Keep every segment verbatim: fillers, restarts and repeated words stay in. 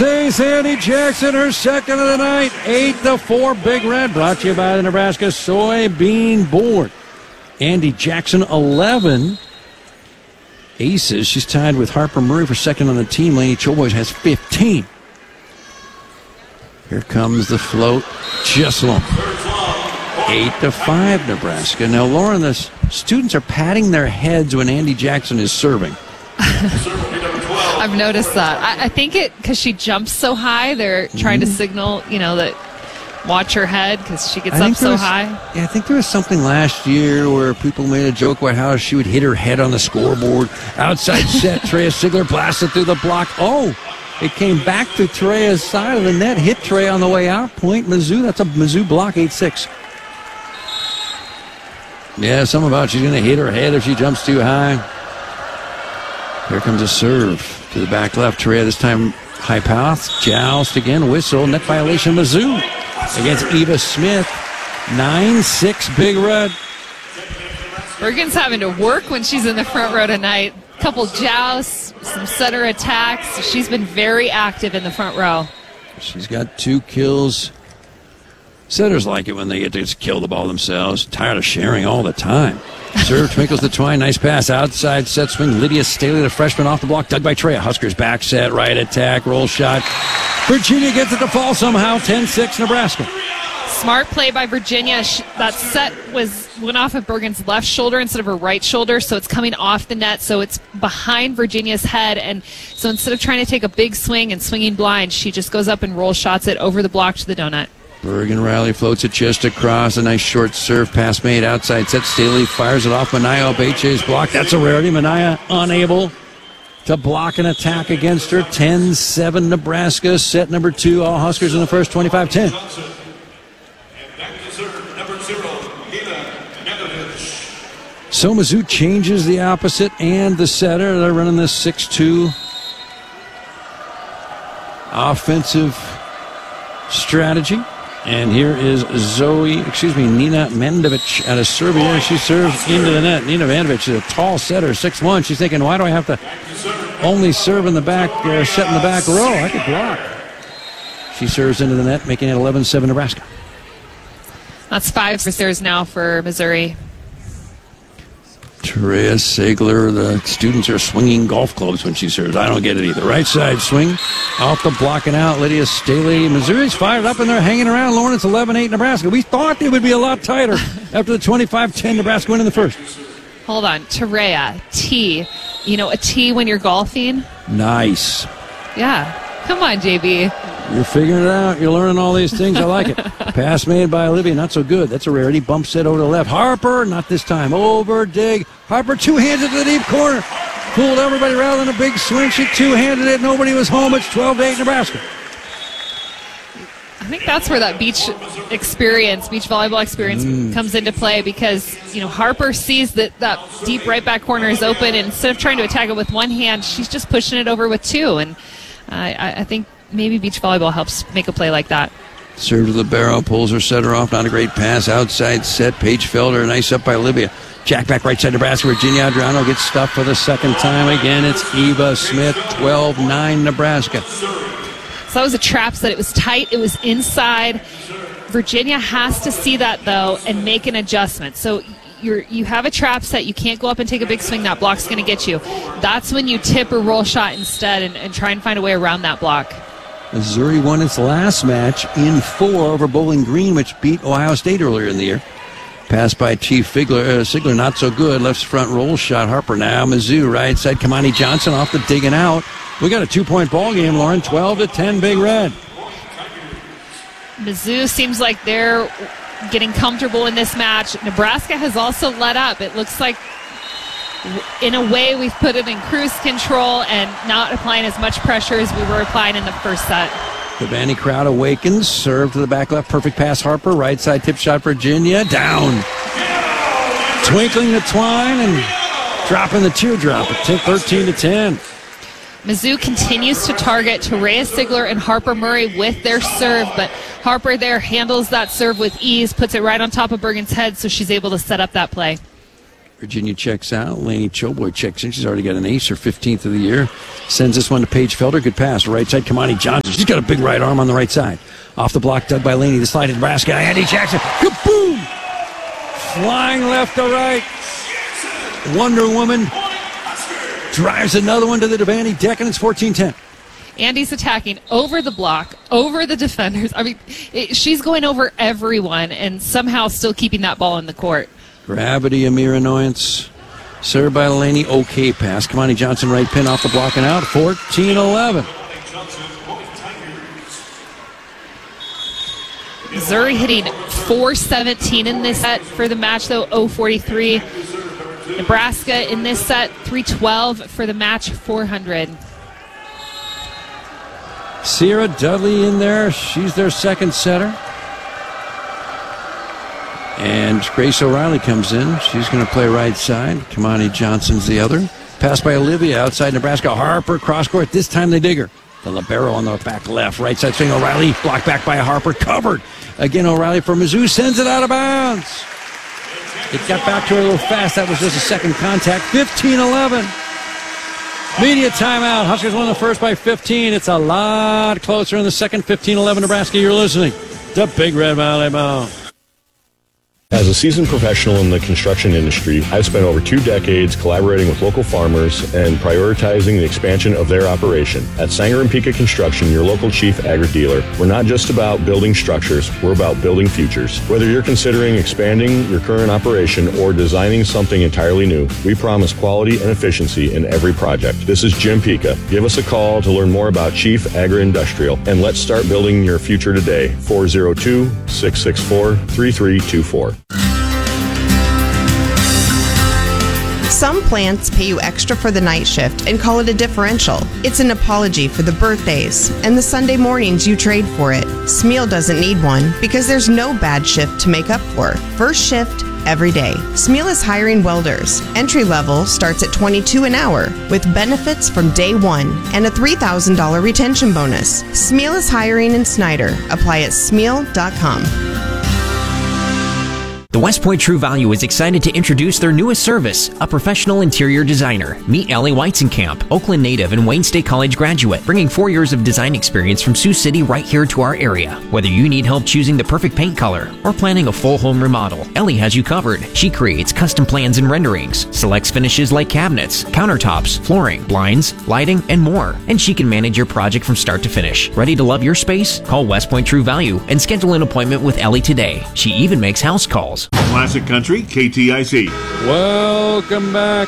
Stays Andy Jackson, her second of the night. eight to four, Big Red. Brought to you by the Nebraska Soybean Board. Andy Jackson, eleven aces. She's tied with Harper Murray for second on the team. Lainey Choboys has fifteen. Here comes the float. Jesselum. eight to five, Nebraska. Now, Lauren, the students are patting their heads when Andy Jackson is serving. I've noticed that. I, I think it because she jumps so high, they're trying mm-hmm. to signal, you know, that watch her head because she gets up so was, high. Yeah, I think there was something last year where people made a joke about how she would hit her head on the scoreboard. Outside set, Treya Sigler blasted through the block. Oh, it came back to Treya's side of the net, hit Treya on the way out. Point Mizzou. That's a Mizzou block, eight six. Yeah, something about she's going to hit her head if she jumps too high. Here comes a serve to the back left. Treya this time high path. Joust again. Whistle. Net violation Mizzou against Eva Smith. nine six Big Red. Bergen's having to work when she's in the front row tonight. A couple jousts, some center attacks. She's been very active in the front row. She's got two kills. Setters like it when they get to just kill the ball themselves. Tired of sharing all the time. Serve, twinkles the twine. Nice pass. Outside set swing. Lydia Staley, the freshman, off the block. Dug by Treya. Huskers back set. Right attack. Roll shot. Virginia gets it to fall somehow. ten six Nebraska. Smart play by Virginia. That set was went off of Bergen's left shoulder instead of her right shoulder, so it's coming off the net, so it's behind Virginia's head. And so instead of trying to take a big swing and swinging blind, she just goes up and roll shots it over the block to the donut. Bergen Riley floats it just across. A nice short serve pass made outside set. Staley fires it off. Manaya Obeche's block. That's a rarity. Manaya unable to block an attack against her. ten seven Nebraska. Set number two. All Huskers in the first, twenty-five ten. So Mizzou changes the opposite and the setter. They're running this six two offensive strategy. And here is Zoe, excuse me, Nina Mandovic out of Serbia. She serves into the net. Nina Mandovic is a tall setter, six one. She's thinking, why do I have to only serve in the back, uh, set in the back row? I could block. She serves into the net, making it eleven seven Nebraska. That's five serves now for Missouri. Treya Sigler, the students are swinging golf clubs when she serves. I don't get it either. Right side swing, off the block and out. Lydia Staley. Missouri's fired up and they're hanging around. Lauren, it's eleven eight Nebraska. We thought it would be a lot tighter after the twenty-five ten Nebraska win in the first. Hold on. Treya, tee. You know, a tee when you're golfing? Nice. Yeah. Come on, J B. You're figuring it out. You're learning all these things. I like it. Pass made by Olivia. Not so good. That's a rarity. Bump set over to the left. Harper. Not this time. Over. Dig. Harper two-handed to the deep corner. Fooled everybody rather than a big swing. She two-handed it. Nobody was home. It's twelve to eight Nebraska. I think that's where that beach experience, beach volleyball experience mm. comes into play because, you know, Harper sees that that deep right back corner is open, and instead of trying to attack it with one hand, she's just pushing it over with two. And uh, I, I think maybe beach volleyball helps make a play like that. Serve to the barrel, pulls her setter off. Not a great pass. Outside set. Paige Felder. Nice up by Libya. Jack back right side Nebraska. Virginia Adriano gets stuffed for the second time. Again, it's Eva Smith. twelve nine Nebraska. So that was a trap set. It was tight. It was inside. Virginia has to see that, though, and make an adjustment. So you're, you have a trap set. You can't go up and take a big swing. That block's going to get you. That's when you tip or roll shot instead and, and try and find a way around that block. Missouri won its last match in four over Bowling Green, which beat Ohio State earlier in the year. Pass by Chief Figler, uh, Sigler, not so good. Left front roll shot. Harper now. Mizzou right side. Kamani Johnson off the digging out. We got a two-point ball game, Lauren. twelve to ten, Big Red. Mizzou seems like they're getting comfortable in this match. Nebraska has also let up. It looks like, in a way, we've put it in cruise control and not applying as much pressure as we were applying in the first set. The Vandy crowd awakens. Serve to the back left. Perfect pass, Harper. Right side tip shot, Virginia. Down. Twinkling the twine and dropping the teardrop. thirteen to ten. Mizzou continues to target Treya Sigler and Harper Murray with their serve, but Harper there handles that serve with ease, puts it right on top of Bergen's head, so she's able to set up that play. Virginia checks out. Laney Choboy checks in. She's already got an ace, her fifteenth of the year. Sends this one to Paige Felder. Good pass. Right side, Kamani Johnson. She's got a big right arm on the right side. Off the block, dug by Laney. The slide in Nebraska. Andy Jackson. Kaboom! Flying left to right. Wonder Woman drives another one to the Devaney deck, and it's fourteen ten. Andy's attacking over the block, over the defenders. I mean, it, she's going over everyone and somehow still keeping that ball in the court. Gravity, a mere annoyance. Served by Laney. Okay pass. Kamani Johnson right pin off the block and out. fourteen eleven. Missouri hitting four seventeen in this set for the match, though, oh forty-three. Nebraska in this set, three twelve for the match, four hundred. Sierra Dudley in there. She's their second setter. And Grace O'Reilly comes in. She's going to play right side. Kamani Johnson's the other. Pass by Olivia outside Nebraska. Harper cross court. This time they dig her. The libero on the back left. Right side swing. O'Reilly blocked back by Harper. Covered. Again, O'Reilly for Mizzou. Sends it out of bounds. It got back to her a little fast. That was just a second contact. fifteen eleven. Media timeout. Huskers won the first by fifteen. It's a lot closer in the second. fifteen eleven Nebraska. You're listening to Big Red Valley Ball. As a seasoned professional in the construction industry, I've spent over two decades collaborating with local farmers and prioritizing the expansion of their operation. At Sanger and Pika Construction, your local chief agri-dealer, we're not just about building structures, we're about building futures. Whether you're considering expanding your current operation or designing something entirely new, we promise quality and efficiency in every project. This is Jim Pika. Give us a call to learn more about Chief Agri-Industrial, and let's start building your future today. four oh two, six six four, three three two four. Some plants pay you extra for the night shift and call it a differential. It's an apology for the birthdays and the Sunday mornings you trade for it. Smeal doesn't need one because there's no bad shift to make up for. First shift, every day. Smeal is hiring welders. Entry level starts at twenty-two dollars an hour with benefits from day one and a three thousand dollars retention bonus. Smeal is hiring in Snyder. Apply at smeal dot com. The West Point True Value is excited to introduce their newest service, a professional interior designer. Meet Ellie Weizenkamp, Oakland native and Wayne State College graduate, bringing four years of design experience from Sioux City right here to our area. Whether you need help choosing the perfect paint color or planning a full home remodel, Ellie has you covered. She creates custom plans and renderings, selects finishes like cabinets, countertops, flooring, blinds, lighting, and more. And she can manage your project from start to finish. Ready to love your space? Call West Point True Value and schedule an appointment with Ellie today. She even makes house calls. Classic Country, K T I C. Welcome back.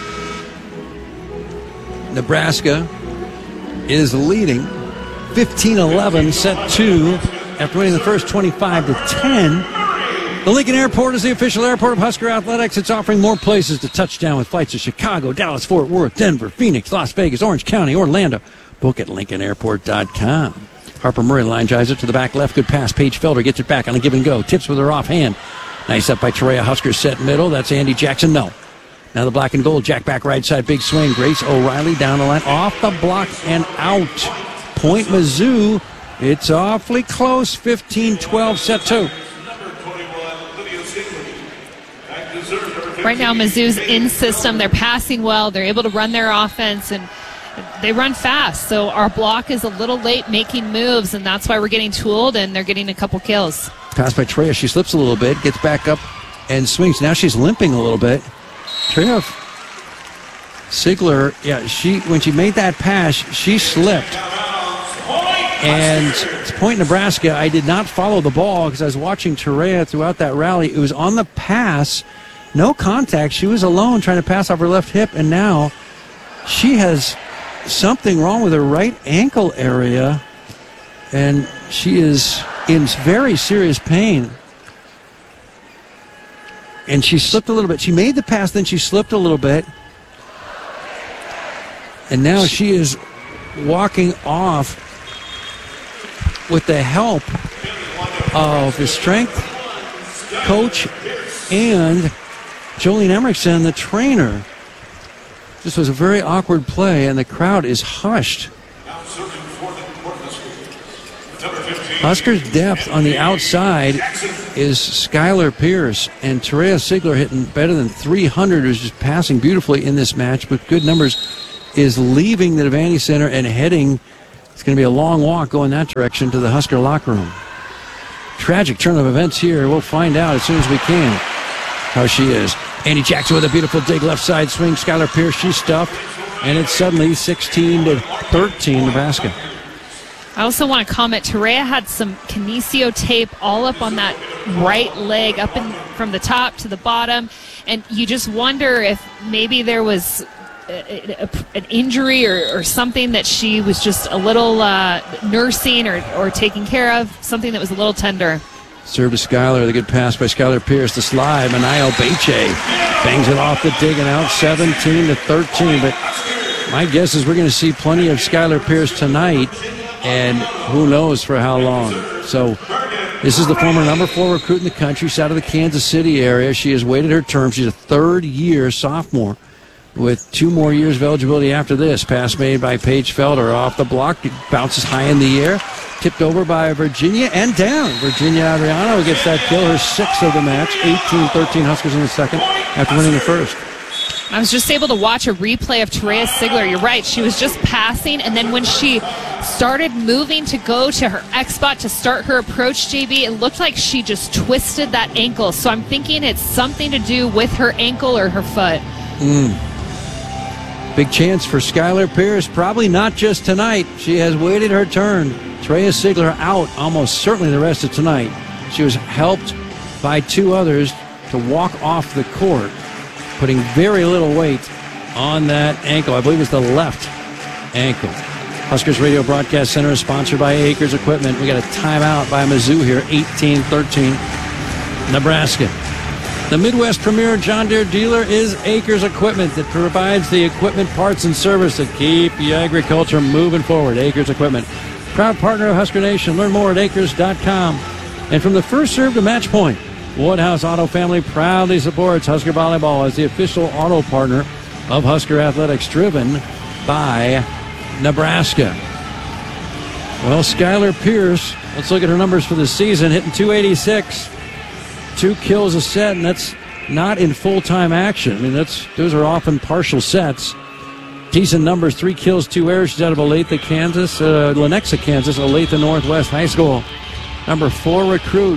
Nebraska is leading fifteen eleven, set two, after winning the first twenty-five to ten. The Lincoln Airport is the official airport of Husker Athletics. It's offering more places to touchdown with flights to Chicago, Dallas, Fort Worth, Denver, Phoenix, Las Vegas, Orange County, Orlando. Book at lincoln airport dot com. Harper Murray line drives it to the back left. Good pass. Paige Felder gets it back on a give and go. Tips with her offhand. Nice up by Terea. Huskers set middle. That's Andy Jackson. No. Now the black and gold. Jack back right side. Big swing. Grace O'Reilly down the line. Off the block and out. Point Mizzou. It's awfully close. fifteen twelve, set two. Right now, Mizzou's in system. They're passing well. They're able to run their offense, and they run fast. So our block is a little late making moves, and that's why we're getting tooled, and they're getting a couple kills. Pass by Treya. She slips a little bit, gets back up and swings. Now she's limping a little bit. Treya Sigler, yeah, she when she made that pass, she slipped. And it's point Nebraska. I did not follow the ball because I was watching Treya throughout that rally. It was on the pass, no contact. She was alone trying to pass off her left hip, and now she has something wrong with her right ankle area, and she is in very serious pain. And she slipped a little bit. She made the pass, then she slipped a little bit. And now she is walking off with the help of the strength coach and Jolene Emmerson, the trainer. This was a very awkward play, and the crowd is hushed. Huskers' depth on the outside is Skylar Pierce, and Terea Sigler hitting better than three hundred, who's just passing beautifully in this match with good numbers, is leaving the Devaney Center and heading. It's going to be a long walk going that direction to the Husker locker room. Tragic turn of events here. We'll find out as soon as we can how she is. Andy Jackson with a beautiful dig left side swing. Skylar Pierce, she's stuffed, and it's suddenly sixteen to thirteen Nebraska. I also want to comment, Terea had some kinesio tape all up on that right leg, up in, from the top to the bottom, and you just wonder if maybe there was a, a, an injury or, or something that she was just a little uh, nursing or, or taking care of, something that was a little tender. Serve to Skylar, the good pass by Skylar Pierce, the slide, Manayo Beche bangs it off the dig and out, seventeen to thirteen, but my guess is we're going to see plenty of Skylar Pierce tonight, and who knows for how long. So this is the former number four recruit in the country. She's out of the Kansas City area. She has waited her term. She's a third-year sophomore with two more years of eligibility after this. Pass made by Paige Felder off the block. It bounces high in the air. Tipped over by Virginia and down. Virginia Adriano gets that kill, her sixth of the match. eighteen thirteen Huskers in the second after winning the first. I was just able to watch a replay of Terea Sigler. You're right. She was just passing, and then when she started moving to go to her X spot to start her approach, J B, it looked like she just twisted that ankle. So I'm thinking it's something to do with her ankle or her foot. Mm. Big chance for Skylar Pierce. Probably not just tonight. She has waited her turn. Terea Sigler out almost certainly the rest of tonight. She was helped by two others to walk off the court, putting very little weight on that ankle. I believe it's the left ankle. Huskers Radio Broadcast Center is sponsored by Akers Equipment. We got a timeout by Mizzou here, eighteen thirteen, Nebraska. The Midwest premier John Deere dealer is Akers Equipment that provides the equipment, parts, and service that keep the agriculture moving forward. Akers Equipment, proud partner of Husker Nation. Learn more at akers dot com. And from the first serve to match point, Woodhouse Auto Family proudly supports Husker Volleyball as the official auto partner of Husker Athletics, driven by Nebraska. Well, Skylar Pierce, let's look at her numbers for the season, hitting two eighty-six, two kills a set, and that's not in full-time action. I mean, that's those are often partial sets. Decent numbers, three kills, two errors. She's out of Olathe, Kansas, uh, Lenexa, Kansas, Olathe Northwest High School. Number four recruit.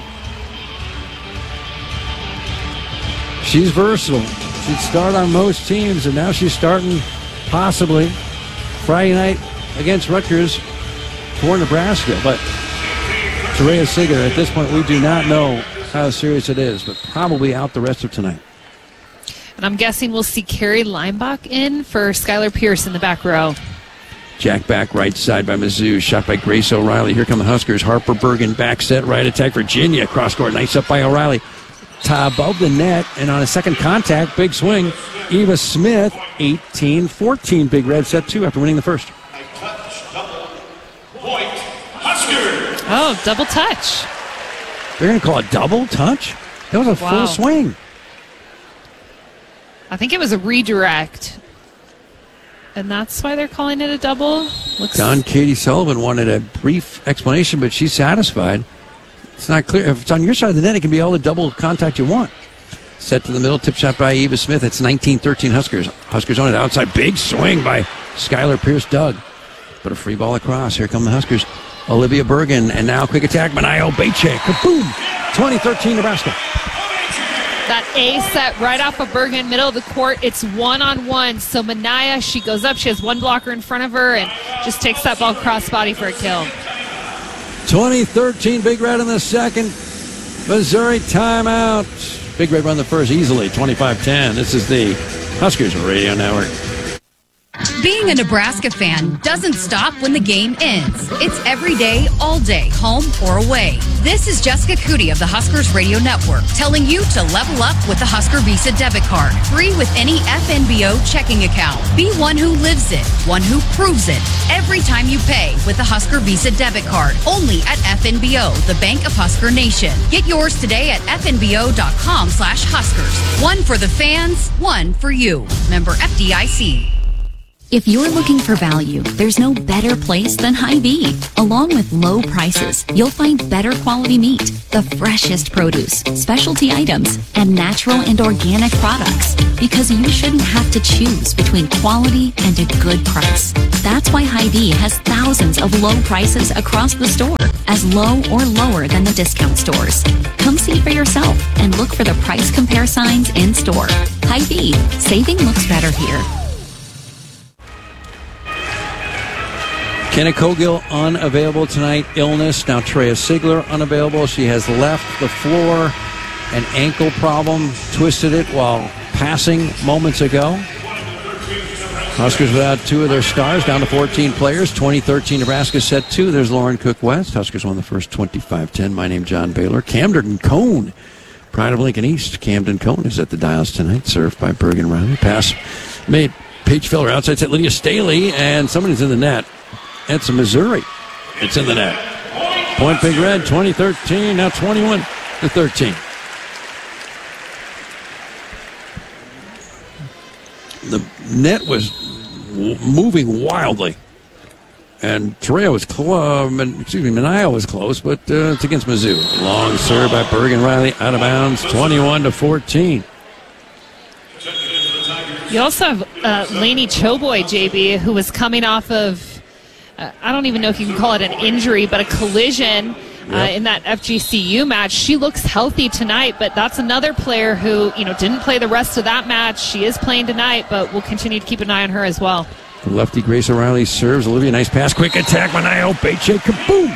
She's versatile. She'd start on most teams, and now she's starting possibly Friday night against Rutgers for Nebraska. But Terea Sigler, at this point, we do not know how serious it is, but probably out the rest of tonight. And I'm guessing we'll see Carrie Leimbach in for Skylar Pierce in the back row. Jack back right side by Mizzou. Shot by Grace O'Reilly. Here come the Huskers. Harper Bergen back set right attack. Virginia cross court. Nice up by O'Reilly. To above the net, and on a second contact, big swing. Eva Smith, eighteen fourteen. Big red set two after winning the first. Oh, double touch. They're going to call it double touch? That was a Wow. full swing. I think it was a redirect. And that's why they're calling it a double. Looks Don Katie Sullivan wanted a brief explanation, but she's satisfied. It's not clear. If it's on your side of the net, it can be all the double contact you want. Set to the middle, tip shot by Eva Smith. It's nineteen thirteen Huskers. Huskers on it outside. Big swing by Skylar Pierce Doug. But a free ball across. Here come the Huskers. Olivia Bergen, and now quick attack. Manayo Beche. Kaboom! twenty thirteen Nebraska. that A set right off of Bergen, middle of the court. It's one-on-one. So Manaya, she goes up. She has one blocker in front of her and just takes that ball cross body for a kill. twenty thirteen, Big Red in the second. Missouri timeout. Big Red run the first easily, twenty-five ten. This is the Huskers Radio Network. Being a Nebraska fan doesn't stop when the game ends. It's every day, all day, home or away. This is Jessica Cootie of the Huskers Radio Network telling you to level up with the Husker Visa debit card. Free with any F N B O checking account. Be one who lives it, one who proves it. Every time you pay with the Husker Visa debit card. Only at F N B O, the Bank of Husker Nation. Get yours today at F N B O dot com slash Huskers. One for the fans, one for you. Member F D I C. If you're looking for value, there's no better place than Hy-Vee. Along with low prices, you'll find better quality meat, the freshest produce, specialty items, and natural and organic products. Because you shouldn't have to choose between quality and a good price. That's why Hy-Vee has thousands of low prices across the store, as low or lower than the discount stores. Come see for yourself and look for the price compare signs in store. Hy-Vee, saving looks better here. Kenna Cogill unavailable tonight, illness. Now Treya Sigler unavailable. She has left the floor. An ankle problem, twisted it while passing moments ago. Huskers without two of their stars, down to fourteen players. twenty thirteen Nebraska set two. There's Lauren Cook West. Huskers won the first twenty-five ten. My name John Baylor. Camden Cone, pride of Lincoln East. Camden Cone is at the dials tonight, served by Bergen Riley. Pass made Paige Filler outside set. Lydia Staley, and somebody's in the net. It's Missouri. It's in the net. Point Big Red, twenty thirteen, now twenty-one to thirteen. The net was w- moving wildly. And Treya was close, excuse me, Minaya was close, but uh, it's against Mizzou. Long serve by Bergen Riley, out of bounds, twenty-one to fourteen. You also have uh, Lainey Choboy, J B, who was coming off of, uh, I don't even know if you can call it an injury, but a collision uh, yep. in that F G C U match. She looks healthy tonight, but that's another player who, you know, didn't play the rest of that match. She is playing tonight, but we'll continue to keep an eye on her as well. The lefty Grace O'Reilly serves. Olivia, nice pass. Quick attack. Manayo Beche. Kaboom!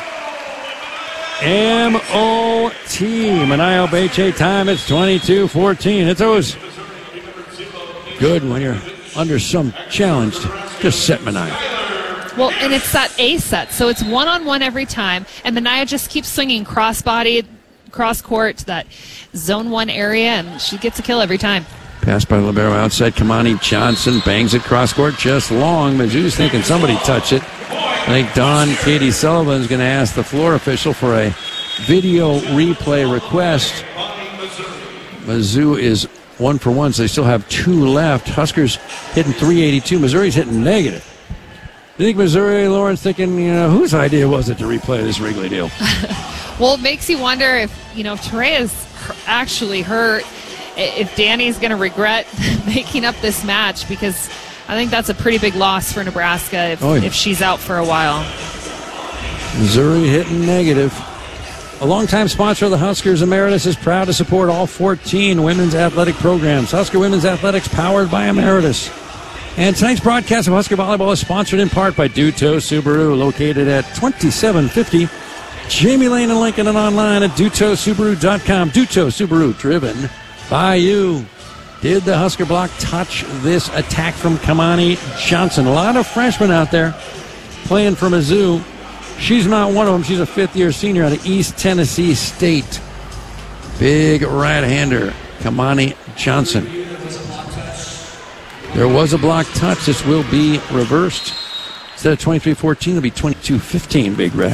M O T. Manayo Beche time. It's twenty-two fourteen. It's always good when you're under some challenge to just set Manayo. Well, and it's that A set, so it's one-on-one every time, and Manayo just keeps swinging cross-body, cross-court to that zone one area, and she gets a kill every time. Pass by libero outside. Kamani Johnson bangs it cross-court just long. Mizzou's thinking somebody touched it. I think Dawn Katie Sullivan's going to ask the floor official for a video replay request. Mizzou is one for one, so they still have two left. Huskers hitting three eighty-two. Missouri's hitting negative. You think Missouri, Lauren's thinking, you know, whose idea was it to replay this Wrigley deal? Well, it makes you wonder if, you know, if Treya's actually hurt, if Danny's going to regret making up this match, because I think that's a pretty big loss for Nebraska if, oh, yeah. if she's out for a while. Missouri hitting negative. A longtime sponsor of the Huskers, Emeritus, is proud to support all fourteen women's athletic programs. Husker Women's Athletics, powered by Emeritus. And tonight's broadcast of Husker Volleyball is sponsored in part by Duto Subaru, located at twenty-seven fifty Jamie Lane in Lincoln, and online at duto subaru dot com. Duto Subaru, driven by you. Did the Husker block touch this attack from Kamani Johnson? A lot of freshmen out there playing for Mizzou. She's not one of them. She's a fifth-year senior out of East Tennessee State. Big right-hander, Kamani Johnson. There was a block touch. This will be reversed. Instead of twenty-three fourteen, it'll be twenty-two fifteen, Big Red.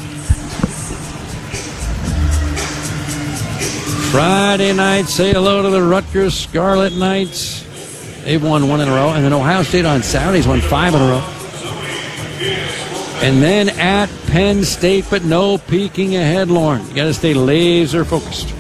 Friday night, say hello to the Rutgers Scarlet Knights. They've won one in a row. And then Ohio State on Saturday's won five in a row. And then at Penn State, but no peeking ahead, Lauren. You got to stay laser focused.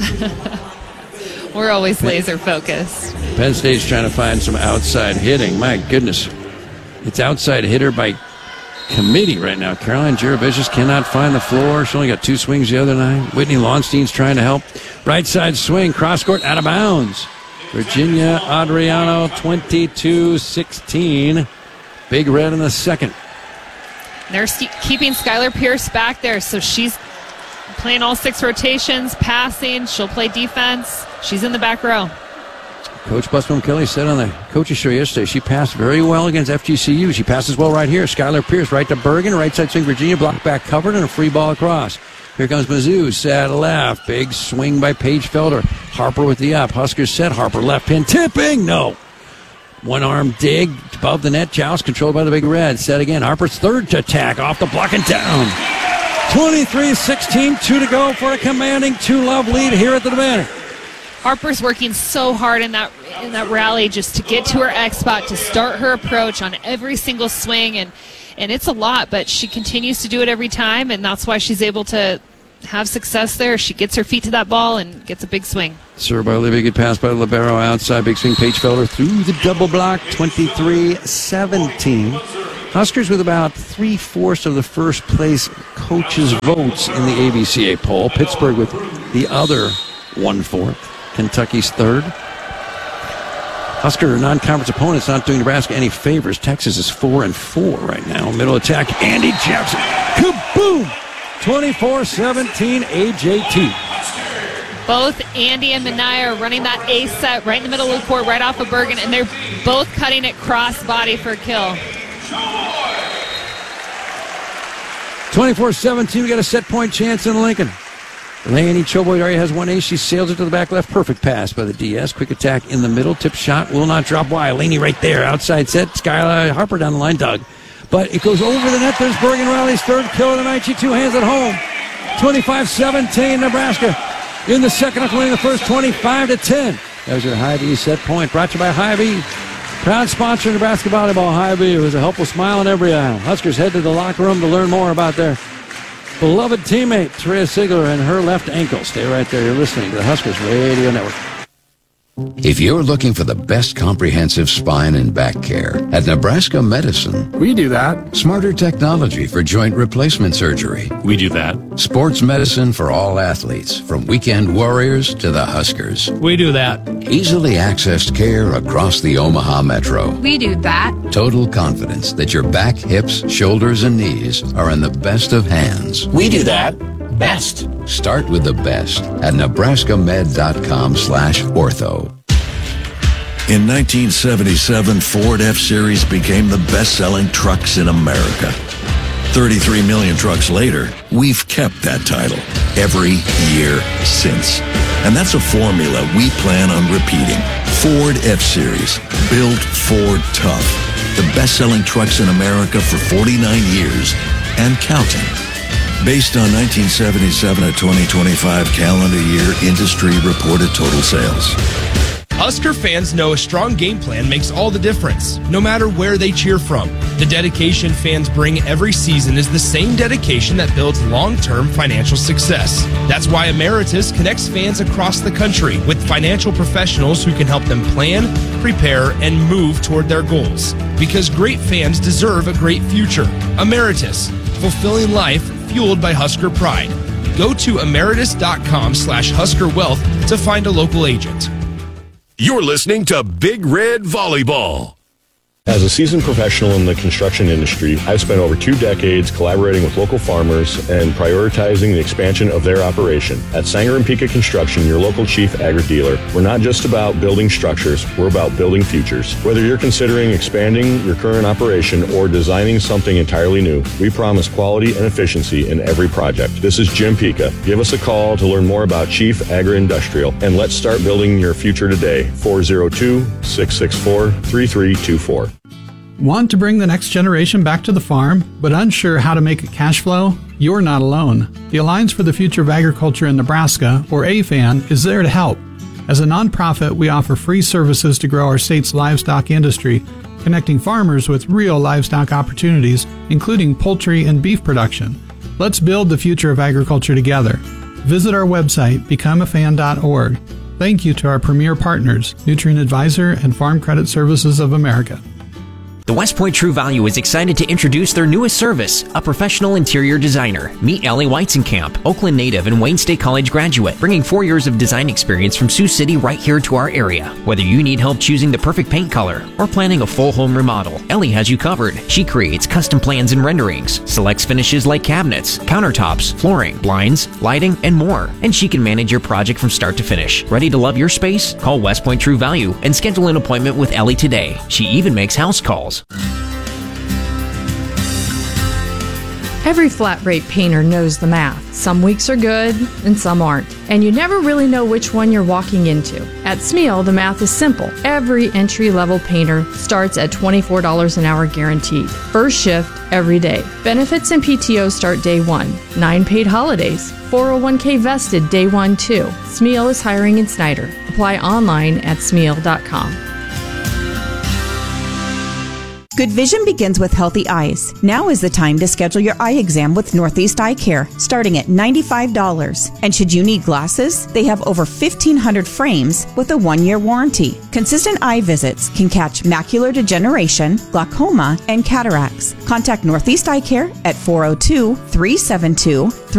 We're always laser focused. Penn State's trying to find some outside hitting. My goodness. It's outside hitter by committee right now. Caroline Juravicius cannot find the floor. She only got two swings the other night. Whitney Launstein's trying to help. Right side swing, cross court, out of bounds. Virginia Adriano, twenty-two sixteen. Big Red in the second. They're st- keeping Skylar Pierce back there, so she's playing all six rotations, passing. She'll play defense. She's in the back row. Coach Busman Kelly said on the coaches show yesterday she passed very well against F G C U. She passes well right here. Skylar Pierce right to Bergen. Right side swing, Virginia. Block back covered and a free ball across. Here comes Mizzou. Set left. Big swing by Paige Felder. Harper with the up. Huskers set. Harper left pin. Tipping. No. One arm dig above the net. Joust controlled by the Big Red. Set again. Harper's third attack off the block and down. twenty-three sixteen. Two to go for a commanding two-love lead here at the Devaney. Harper's working so hard in that in that rally just to get to her X spot, to start her approach on every single swing, and and it's a lot, but she continues to do it every time, and that's why she's able to have success there. She gets her feet to that ball and gets a big swing. Served by Olivia, good pass by the libero outside, big swing. Paige Felder through the double block, twenty-three seventeen. Huskers with about three-fourths of the first place coaches' votes in the A B C A poll. Pittsburgh with the other one-fourth. Kentucky's third. Husker non-conference opponents not doing Nebraska any favors. Texas is four and four right now. Middle attack, Andy Jackson. Kaboom! twenty-four seventeen A J T. Both Andy and Minaya are running that A set right in the middle of the court, right off of Bergen, and they're both cutting it cross body for a kill. twenty-four seventeen, we got a set point chance in Lincoln. Laney Choboy already has one ace. She sails it to the back left. Perfect pass by the D S. Quick attack in the middle. Tip shot will not drop wide. Laney right there. Outside set. Skylar Harper down the line. Doug. But it goes over the net. There's Bergen Riley's third kill of the night. She two hands at home. twenty-five seventeen Nebraska in the second after winning the first twenty-five to ten. There's your Hy-Vee set point. Brought to you by Hy-Vee. Proud sponsor of Nebraska Volleyball. Hy-Vee. It was a helpful smile on every eye. Huskers head to the locker room to learn more about their beloved teammate, Terea Sigler, and her left ankle. Stay right there. You're listening to the Huskers Radio Network. If you're looking for the best comprehensive spine and back care, at Nebraska Medicine, we do that. Smarter technology for joint replacement surgery. We do that. Sports medicine for all athletes, from weekend warriors to the Huskers. We do that. Easily accessed care across the Omaha Metro. We do that. Total confidence that your back, hips, shoulders, and knees are in the best of hands. We do that. Best. Start with the best at nebraskamed.com slash ortho. In nineteen seventy-seven, Ford F-Series became the best-selling trucks in America. thirty-three million trucks later, we've kept that title every year since. And that's a formula we plan on repeating. Ford F-Series, built Ford tough. The best-selling trucks in America for forty-nine years and counting. Based on nineteen seventy-seven to twenty twenty-five calendar year industry reported total sales. Husker fans know a strong game plan makes all the difference, no matter where they cheer from. The dedication fans bring every season is the same dedication that builds long-term financial success. That's why Emeritus connects fans across the country with financial professionals who can help them plan, prepare, and move toward their goals. Because great fans deserve a great future. Emeritus, fulfilling life fueled by Husker pride. Go to emeritus.com slash Husker Wealth to find a local agent. You're listening to Big Red Volleyball. As a seasoned professional in the construction industry, I've spent over two decades collaborating with local farmers and prioritizing the expansion of their operation. At Sanger and Pika Construction, your local chief agri-dealer, we're not just about building structures, we're about building futures. Whether you're considering expanding your current operation or designing something entirely new, we promise quality and efficiency in every project. This is Jim Pika. Give us a call to learn more about Chief Agri-Industrial, and let's start building your future today. four oh two, six six four, three three two four. Want to bring the next generation back to the farm, but unsure how to make it cash flow? You're not alone. The Alliance for the Future of Agriculture in Nebraska, or A F A N, is there to help. As a nonprofit, we offer free services to grow our state's livestock industry, connecting farmers with real livestock opportunities, including poultry and beef production. Let's build the future of agriculture together. Visit our website, become a fan dot org. Thank you to our premier partners, Nutrient Advisor and Farm Credit Services of America. The West Point True Value is excited to introduce their newest service, a professional interior designer. Meet Ellie Weizenkamp, Oakland native and Wayne State College graduate, bringing four years of design experience from Sioux City right here to our area. Whether you need help choosing the perfect paint color or planning a full home remodel, Ellie has you covered. She creates custom plans and renderings, selects finishes like cabinets, countertops, flooring, blinds, lighting, and more. And she can manage your project from start to finish. Ready to love your space? Call West Point True Value and schedule an appointment with Ellie today. She even makes house calls. Every flat rate painter knows the math. Some weeks are good and some aren't. And you never really know which one you're walking into. At Smeal, the math is simple. Every entry-level painter starts at twenty-four dollars an hour guaranteed. First shift, every day. Benefits and P T O start day one. Nine paid holidays. four oh one k vested day one too. Smeal is hiring in Snyder. Apply online at smeal dot com. Good vision begins with healthy eyes. Now is the time to schedule your eye exam with Northeast Eye Care, starting at ninety-five dollars. And should you need glasses, they have over fifteen hundred frames with a one-year warranty. Consistent eye visits can catch macular degeneration, glaucoma, and cataracts. Contact Northeast Eye Care at four oh two, three seven two, three